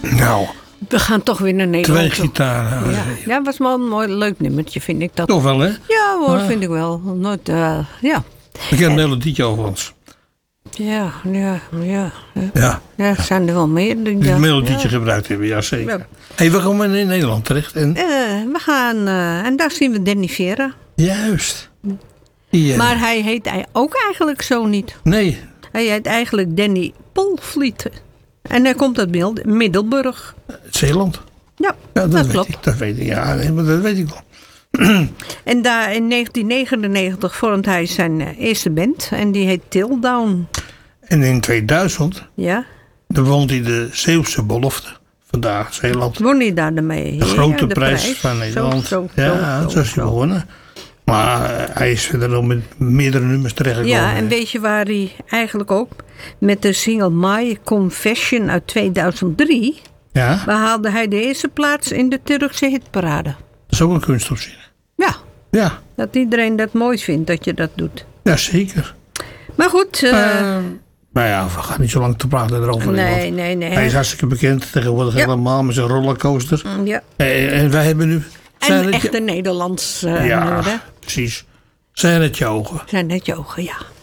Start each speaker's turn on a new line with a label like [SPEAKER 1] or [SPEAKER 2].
[SPEAKER 1] Nou,
[SPEAKER 2] We gaan toch weer naar Nederland.
[SPEAKER 1] 2 gitaren.
[SPEAKER 2] Ja, dat was wel een mooi leuk nummertje, vind ik dat.
[SPEAKER 1] Toch wel, hè?
[SPEAKER 2] Ja hoor, vind ik wel. Nooit, ja.
[SPEAKER 1] Ik heb een melodietje overigens.
[SPEAKER 2] Ja.
[SPEAKER 1] Ja.
[SPEAKER 2] Ja, er zijn er wel meer.
[SPEAKER 1] Die een melodietje gebruikt hebben, ja zeker.
[SPEAKER 2] Ja.
[SPEAKER 1] Hey, we komen in Nederland terecht. En...
[SPEAKER 2] We gaan, en daar zien we Danny Vera.
[SPEAKER 1] Juist. Die,
[SPEAKER 2] Maar hij heet ook eigenlijk zo niet.
[SPEAKER 1] Nee.
[SPEAKER 2] Hij heet eigenlijk Danny Polvliet. En hij komt uit Middelburg.
[SPEAKER 1] Zeeland.
[SPEAKER 2] Ja,
[SPEAKER 1] Ja,
[SPEAKER 2] dat klopt.
[SPEAKER 1] Dat weet ik. Ja, nee, maar dat weet ik wel.
[SPEAKER 2] En daar in 1999 vormt hij zijn eerste band. En die heet Tildown.
[SPEAKER 1] En in 2000,
[SPEAKER 2] Ja.
[SPEAKER 1] dan woont hij de Zeeuwse belofte. Vandaag, Zeeland.
[SPEAKER 2] Won hij daar mee?
[SPEAKER 1] De grote
[SPEAKER 2] de
[SPEAKER 1] prijs van Nederland.
[SPEAKER 2] Zo
[SPEAKER 1] Zo is hij gewonnen. Maar hij is verder nog met meerdere nummers terechtgekomen.
[SPEAKER 2] Ja, en weet je waar hij eigenlijk ook met de single My Confession uit 2003
[SPEAKER 1] Ja,
[SPEAKER 2] behaalde hij de eerste plaats in de Turkse hitparade.
[SPEAKER 1] dat is ook een kunst op zich.
[SPEAKER 2] Ja,
[SPEAKER 1] Ja,
[SPEAKER 2] dat iedereen dat mooi vindt dat je dat doet.
[SPEAKER 1] ja zeker.
[SPEAKER 2] Maar goed,
[SPEAKER 1] Nou ja, we gaan niet zo lang te praten erover.
[SPEAKER 2] nee.
[SPEAKER 1] Hij is hartstikke bekend tegenwoordig helemaal met zijn rollercoaster.
[SPEAKER 2] Ja.
[SPEAKER 1] En wij hebben nu...
[SPEAKER 2] En echte Nederlands nummer, hè?
[SPEAKER 1] precies. Zijn het je ogen.
[SPEAKER 2] Zijn net je ogen, ja.